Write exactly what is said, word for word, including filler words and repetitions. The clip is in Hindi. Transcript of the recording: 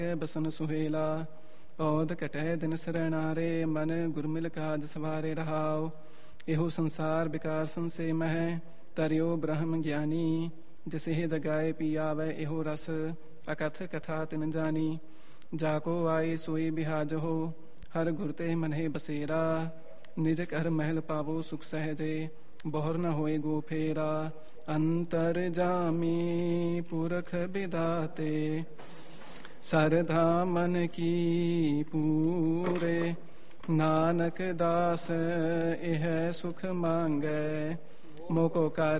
बसन सुहेला। औद कटह दिन सरणारे मन गुरमिल काज सवारे रहाओ। एहो संसार विकार संसे मह तरियो ब्रह्म ज्ञानी। जिसे जगाए पियावै एहो रस अकथ कथा तिन जानी। जाको आए सोई बिहाज हो हर घुरते मनहे बसेरा। निज कर महल पावो सुख सहजे बहुर न होए गो फेरा। अंतर जामी पुरख बिदाते सरधा मन की पूरे। नानक दास यह सुख मांगै मोको कर